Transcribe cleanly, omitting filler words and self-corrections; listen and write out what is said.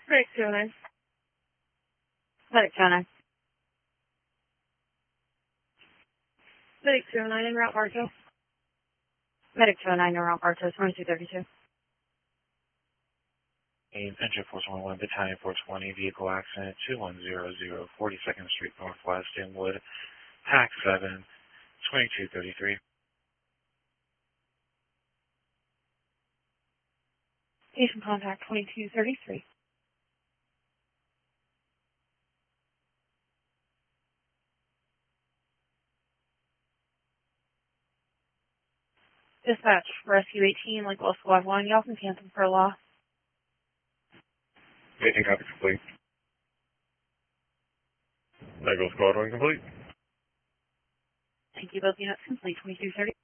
Medic 209. Medic 209. Medic 209 en route Bartow. Medic 209 around Bartow, 2232. Venture Force 11, Battalion 420, vehicle accident, 2100 42nd Street Northwest, Inwood, TAC 7, 2233. Station contact 2233. Dispatch, Rescue 18, Lakeville Squad 1, y'all can cancel for a loss. 18 copy complete. Lakeville Squad 1 complete. Thank you, both units complete, 2230.